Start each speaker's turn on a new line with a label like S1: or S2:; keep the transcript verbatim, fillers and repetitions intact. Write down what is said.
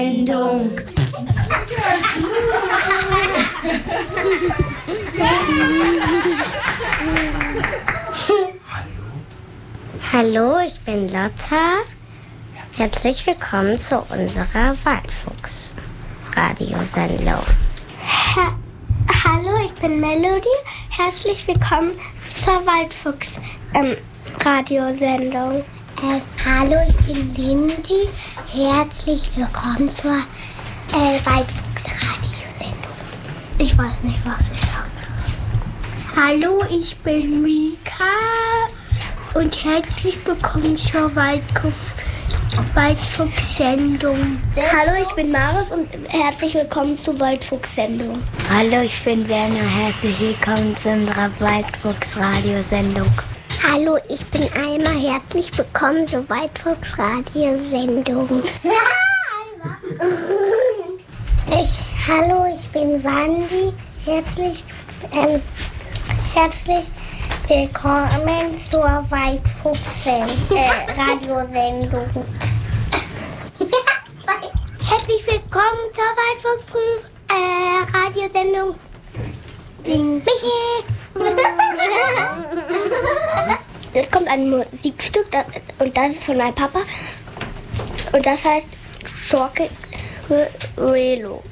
S1: Sendung.
S2: Hallo, ich bin Lotta. Herzlich willkommen zu unserer Waldfuchs-Radiosendung.
S3: Ha- Hallo, ich bin Melody. Herzlich willkommen zur Waldfuchs-Radiosendung.
S2: Äh, hallo, ich bin Lindy. Herzlich willkommen zur äh, Waldfuchs-Radiosendung.
S3: Ich weiß nicht, was ich sage. Hallo, ich bin Mika. Und herzlich willkommen zur Waldfuchs- Waldfuchs-Sendung.
S2: Hallo, ich bin Marius und herzlich willkommen zur Waldfuchs-Sendung.
S1: Hallo, ich bin Werner. Herzlich willkommen zu unserer Waldfuchs-Radiosendung.
S2: Hallo, ich bin Alma. Herzlich willkommen zur Waldfuchs-Radiosendung. ich, hallo, ich bin Wandi. Herzlich, ähm, herzlich willkommen zur Waldfuchs-Radiosendung. herzlich willkommen zur Waldfuchs-Radiosendung. Michi! Jetzt kommt ein Musikstück das, und das ist von meinem Papa und das heißt Schorke Relo.